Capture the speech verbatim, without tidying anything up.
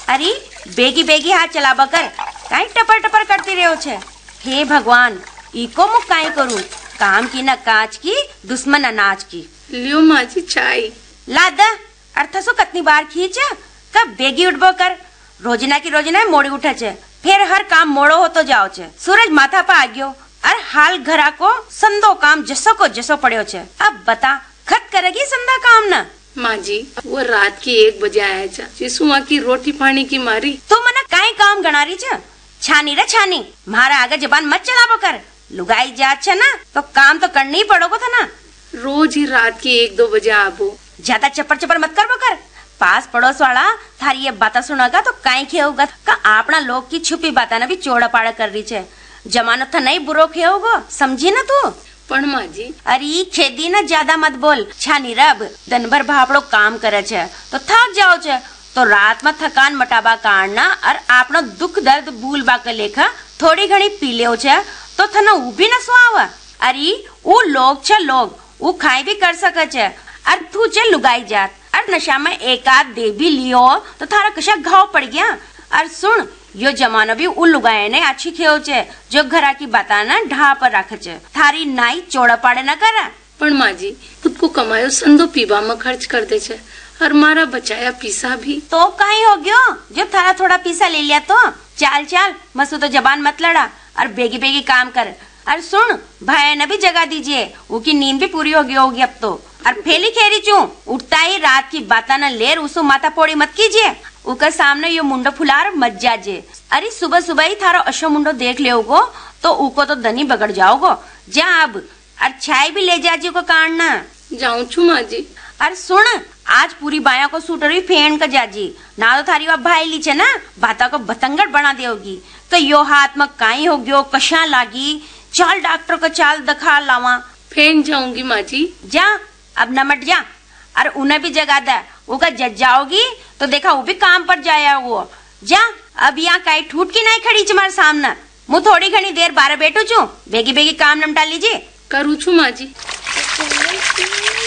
अरे बेगी बेगी हाथ चलाबा कर, काई टपर टपर करती रहो छे। हे भगवान, इको मु काई करूं, काम की न काज की, दुश्मन अनाज की। लियो माँ जी चाय। ला द, अर्थसो कतनी बार खींच, कब बेगी उठबो कर। रोजना की रोजना मोड़ी उठे छे, फिर हर काम मोड़ो होतो जाओ छे। सूरज माथा पर आ गयो, और हाल घरा को संदो काम जसो को जसो पड़ो छे। अब बता, खत करेगी संदा काम न? माँ जी वो रात की एक बजे आया छे, जिसुआ की रोटी पानी की मारी। तू मने काई काम गणारी छे? छानी रे छानी, मारा आगे जबान मत चलाबो कर। लुगाई जात छे ना, तो काम तो करनी ही पड़ोगो था ना। रोज ही रात की एक दो बजे आबो। ज्यादा चपर चपर मत करबो कर। पास पड़ोस वाला थारी ये बात सुनेगा तो काई खेओगा का आपना लोग की छुपी बाता ना भी चोड़ा पाड़ा कर रही छे। जमानो था नहीं बुरो खेओगो, समझी ना तू? पण माँ जी अरे खेदी ना ज्यादा मत बोल। छानी रब दिन भर भापड़ो काम करे छे तो थक जाओ छे, तो रात में थकान मटाबा काढ़ना और आपनो दुख दर्द भूलबा के लेखा थोड़ी घणी पी लेओ छे तो थने उभी न सुआवा। अरे वो लोग छे लोग, वो खाई भी कर सके छे, और तू चे लुगाई जात और नशा में एक आध दे भी लियो तो थारा कशा घाव पड़ गया। और सुन, यो जमानो भी उ लुगाए ने अच्छी खेओ छे जो घरा की बाता ना ढा पर रखे छे। थारी नाई चोड़ा पाड़े न करे। पण माँ जी खुद को कमायो संदो पीवा में खर्च कर दे छे, और मारा बचाया पीसा भी। तो कहीं हो गयो जो थारा थोड़ा पीसा ले लिया तो? चाल चाल मसू तो जबान मत लड़ा और बेगी बेगी काम कर। और सुन, भाई ने भी जगा दीजिए, उसकी नींद भी पूरी हो गई होगी अब तो। और फेली खेरी चू उठता ही रात की बाता न लेर उसो माथा पोड़ी मत कीजिए। उकर सामने यो मुंडो फुलार मत जाजे। अरे सुबह सुबह ही थारो अशो मुंडो देख लेओगो तो उको तो धनी बगड़ जाओगो। जा अब, और चाय भी ले जाजी को काढ़ना। जाऊं छू माँ जी। अरे सुन, आज पूरी बाया को सूटरी फेन कर जाजी, ना तो थारी बाप भाई ली छे ना बाता को बतंगड़ बना देगी। तो यो हाथ में काई हो गयो, कशा लागी, चाल डॉक्टर को चाल दिखा लावा। फेन जाऊंगी माँ जी। जा अब नमट जा, और उन्हें भी जगा दे। उका जज जाओगी तो देखा वो भी काम पर जाया वो। जा अब यहाँ काई ठूट की नहीं खड़ी तुम्हारे सामने। मु थोड़ी घनी देर बारह बैठू छू, बेगी बेगी काम निपटा लीजिए। करू छू माँ जी।